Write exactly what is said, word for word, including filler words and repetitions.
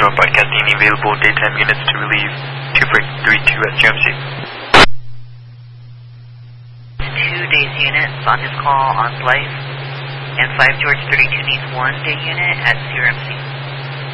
Roger, broadcasting available daytime units to relieve two break three two at C R M C. Two days units on this call on Blythe, and five George thirty-two needs one day unit at C R M C.